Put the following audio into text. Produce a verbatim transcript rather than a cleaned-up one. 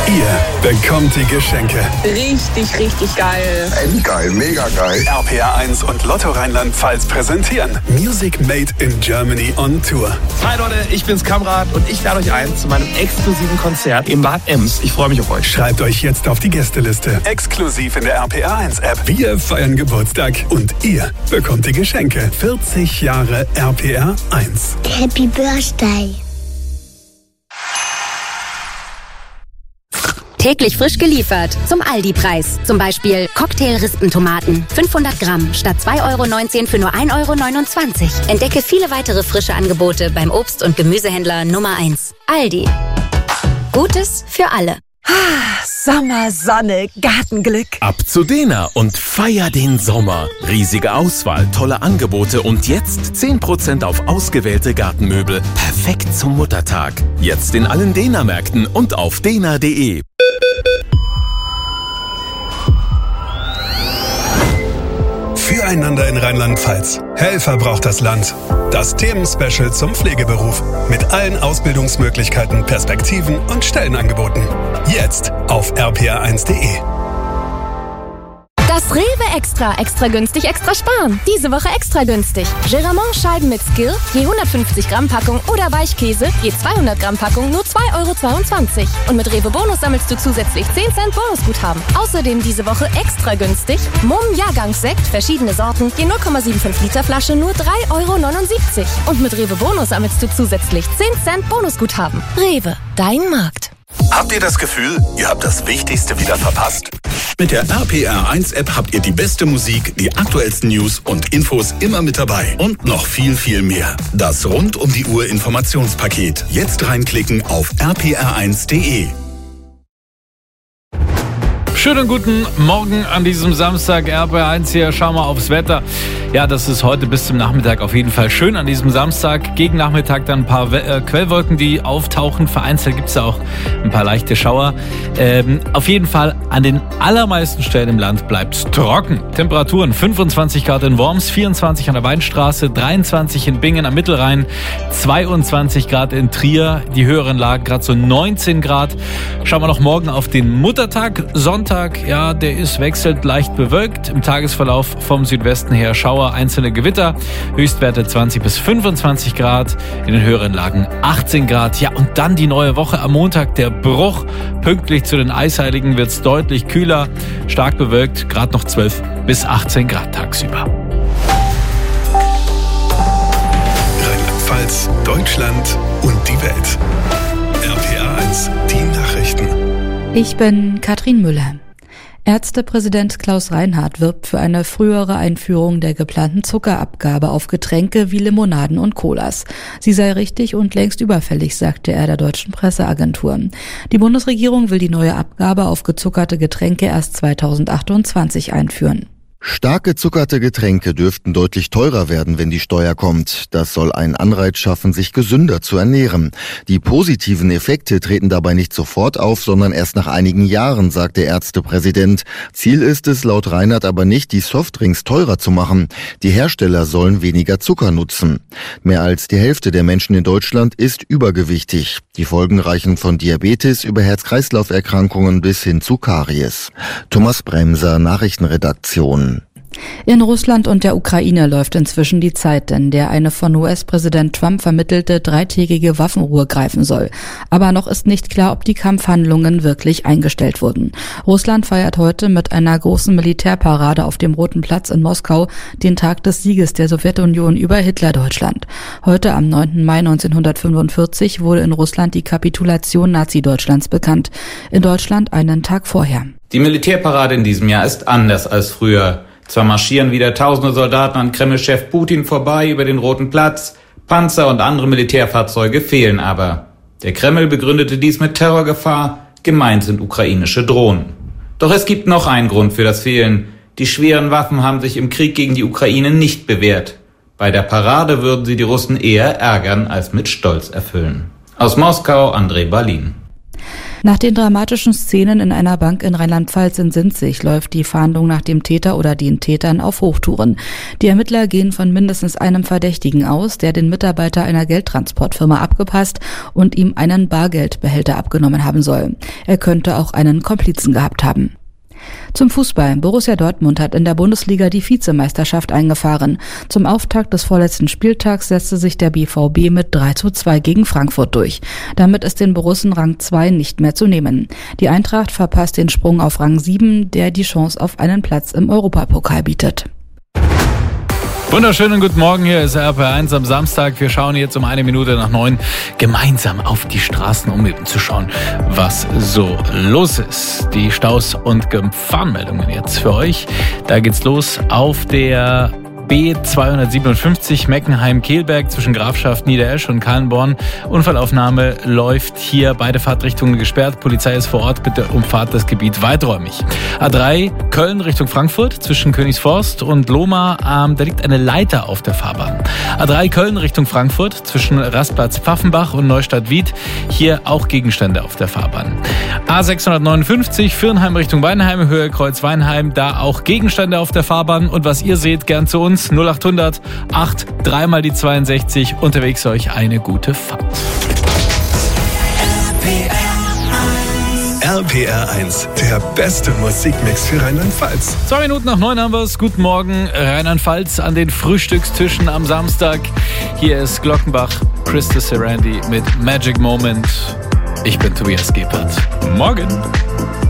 Ihr bekommt die Geschenke. Richtig, richtig geil. Endgeil, mega geil. R P R eins und Lotto Rheinland-Pfalz präsentieren Music Made in Germany on Tour. Hi Leute, ich bin's Kamrat und ich lade euch ein zu meinem exklusiven Konzert im Bad Ems. Ich freue mich auf euch. Schreibt euch jetzt auf die Gästeliste. Exklusiv in der R P R eins App. Wir feiern Geburtstag und ihr bekommt die Geschenke. vierzig Jahre R P R eins. Happy Birthday. Täglich frisch geliefert. Zum Aldi-Preis. Zum Beispiel Cocktail-Rispentomaten. fünfhundert Gramm statt zwei Euro neunzehn für nur ein Euro neunundzwanzig. Entdecke viele weitere frische Angebote beim Obst- und Gemüsehändler Nummer eins. Aldi. Gutes für alle. Sommer, Sonne, Gartenglück. Ab zu Dena und feier den Sommer. Riesige Auswahl, tolle Angebote und jetzt zehn Prozent auf ausgewählte Gartenmöbel. Perfekt zum Muttertag. Jetzt in allen Dena-Märkten und auf dena punkt de. Füreinander in Rheinland-Pfalz. Helfer braucht das Land. Das Themenspecial zum Pflegeberuf. Mit allen Ausbildungsmöglichkeiten, Perspektiven und Stellenangeboten. Jetzt auf r p r eins punkt de. Das Rewe Extra. Extra günstig, extra sparen. Diese Woche extra günstig. Geramont-Scheiben mit Skill, je hundertfünfzig Gramm Packung oder Weichkäse, je zweihundert Gramm Packung, nur zwei Euro zweiundzwanzig. Und mit Rewe Bonus sammelst du zusätzlich zehn Cent Bonusguthaben. Außerdem diese Woche extra günstig. Mumm Jahrgangssekt, verschiedene Sorten, je null Komma fünfundsiebzig Liter Flasche, nur drei Euro neunundsiebzig. Und mit Rewe Bonus sammelst du zusätzlich zehn Cent Bonusguthaben. Rewe, dein Markt. Habt ihr das Gefühl, ihr habt das Wichtigste wieder verpasst? Mit der R P R eins App habt ihr die beste Musik, die aktuellsten News und Infos immer mit dabei. Und noch viel, viel mehr. Das rund um die Uhr Informationspaket. Jetzt reinklicken auf r p r eins punkt de. Schönen guten Morgen an diesem Samstag, R P R eins hier. Schauen wir aufs Wetter. Ja, das ist heute bis zum Nachmittag auf jeden Fall schön an diesem Samstag. Gegen Nachmittag dann ein paar We- äh, Quellwolken, die auftauchen. Vereinzelt gibt es da auch ein paar leichte Schauer. Ähm, auf jeden Fall an den allermeisten Stellen im Land bleibt es trocken. Temperaturen fünfundzwanzig Grad in Worms, vierundzwanzig an der Weinstraße, dreiundzwanzig in Bingen am Mittelrhein, zweiundzwanzig Grad in Trier. Die höheren Lagen gerade so neunzehn Grad. Schauen wir noch morgen auf den Muttertag. Sonntag, ja, der ist wechselnd leicht bewölkt. Im Tagesverlauf vom Südwesten her Schauer, einzelne Gewitter. Höchstwerte zwanzig bis fünfundzwanzig Grad. In den höheren Lagen achtzehn Grad. Ja, und dann die neue Woche am Montag, der Bruch. Pünktlich zu den Eisheiligen wird es deutlich kühler. Stark bewölkt, gerade noch zwölf bis achtzehn Grad tagsüber. Rheinland-Pfalz, Deutschland und die Welt. R P R eins, die Nachrichten. Ich bin Katrin Müller. Ärztepräsident Klaus Reinhardt wirbt für eine frühere Einführung der geplanten Zuckerabgabe auf Getränke wie Limonaden und Colas. Sie sei richtig und längst überfällig, sagte er der deutschen Presseagentur. Die Bundesregierung will die neue Abgabe auf gezuckerte Getränke erst zweitausendachtundzwanzig einführen. Stark gezuckerte Getränke dürften deutlich teurer werden, wenn die Steuer kommt. Das soll einen Anreiz schaffen, sich gesünder zu ernähren. Die positiven Effekte treten dabei nicht sofort auf, sondern erst nach einigen Jahren, sagt der Ärztepräsident. Ziel ist es laut Reinhardt aber nicht, die Softdrinks teurer zu machen. Die Hersteller sollen weniger Zucker nutzen. Mehr als die Hälfte der Menschen in Deutschland ist übergewichtig. Die Folgen reichen von Diabetes über Herz-Kreislauf-Erkrankungen bis hin zu Karies. Thomas Bremser, Nachrichtenredaktion. In Russland und der Ukraine läuft inzwischen die Zeit, in der eine von U S-Präsident Trump vermittelte dreitägige Waffenruhe greifen soll. Aber noch ist nicht klar, ob die Kampfhandlungen wirklich eingestellt wurden. Russland feiert heute mit einer großen Militärparade auf dem Roten Platz in Moskau den Tag des Sieges der Sowjetunion über Hitlerdeutschland. Heute am neunten Mai neunzehnhundertfünfundvierzig wurde in Russland die Kapitulation Nazi-Deutschlands bekannt. In Deutschland einen Tag vorher. Die Militärparade in diesem Jahr ist anders als früher. Zwar marschieren wieder tausende Soldaten an Kreml-Chef Putin vorbei über den Roten Platz, Panzer und andere Militärfahrzeuge fehlen aber. Der Kreml begründete dies mit Terrorgefahr, gemeint sind ukrainische Drohnen. Doch es gibt noch einen Grund für das Fehlen. Die schweren Waffen haben sich im Krieg gegen die Ukraine nicht bewährt. Bei der Parade würden sie die Russen eher ärgern als mit Stolz erfüllen. Aus Moskau, André Balin. Nach den dramatischen Szenen in einer Bank in Rheinland-Pfalz in Sinzig läuft die Fahndung nach dem Täter oder den Tätern auf Hochtouren. Die Ermittler gehen von mindestens einem Verdächtigen aus, der den Mitarbeiter einer Geldtransportfirma abgepasst und ihm einen Bargeldbehälter abgenommen haben soll. Er könnte auch einen Komplizen gehabt haben. Zum Fußball. Borussia Dortmund hat in der Bundesliga die Vizemeisterschaft eingefahren. Zum Auftakt des vorletzten Spieltags setzte sich der B V B mit drei zu zwei gegen Frankfurt durch. Damit ist den Borussen Rang zwei nicht mehr zu nehmen. Die Eintracht verpasst den Sprung auf Rang sieben, der die Chance auf einen Platz im Europapokal bietet. Wunderschönen guten Morgen, hier ist R P R eins am Samstag. Wir schauen jetzt um eine Minute nach neun gemeinsam auf die Straßen, um eben zu schauen, was so los ist. Die Staus- und Gefahrenmeldungen jetzt für euch. Da geht's los auf der B zweihundertsiebenundfünfzig Meckenheim-Kehlberg zwischen Grafschaft Niederesch und Kallenborn. Unfallaufnahme läuft hier, beide Fahrtrichtungen gesperrt. Polizei ist vor Ort, bitte umfahrt das Gebiet weiträumig. A drei Köln Richtung Frankfurt zwischen Königsforst und Lohmar. Ähm, da liegt eine Leiter auf der Fahrbahn. A drei Köln Richtung Frankfurt zwischen Rastplatz Pfaffenbach und Neustadt-Wied. Hier auch Gegenstände auf der Fahrbahn. A sechshundertneunundfünfzig Firnheim Richtung Weinheim, Höhe Kreuz Weinheim. Da auch Gegenstände auf der Fahrbahn. Und was ihr seht, gern zu uns. null achthundert acht dreimal die zweiundsechzig. Unterwegs euch eine gute Fahrt. R P R eins, der beste Musikmix für Rheinland-Pfalz. Zwei Minuten nach neun haben wir es. Guten Morgen, Rheinland-Pfalz an den Frühstückstischen am Samstag. Hier ist Glockenbach, Krista Sarandi mit Magic Moment. Ich bin Tobias Gebhardt. Morgen.